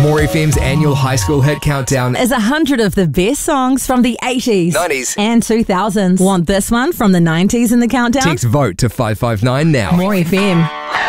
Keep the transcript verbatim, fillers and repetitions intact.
More F M's annual high school hit countdown is a hundred of the best songs from the eighties, nineties and two thousands. Want this one from the nineties in the countdown? Text VOTE to five five nine now. More F M.